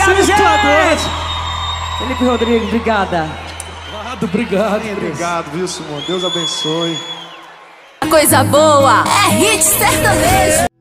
Obrigado, gente! Felipe Rodrigues, obrigada. Obrigado. Obrigado, viu, Simone? Deus abençoe. Coisa boa é hit sertanejo.